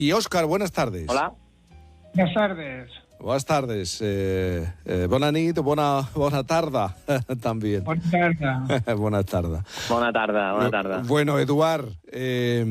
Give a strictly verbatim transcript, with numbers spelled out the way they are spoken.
Y Óscar, buenas tardes. Hola. Buenas tardes. Buenas tardes. Eh, eh, bona nit, bona, bona tarda también. Buenas tardes. Buenas tardes. Bona tarda, bona tarda. Bueno, Eduard, eh,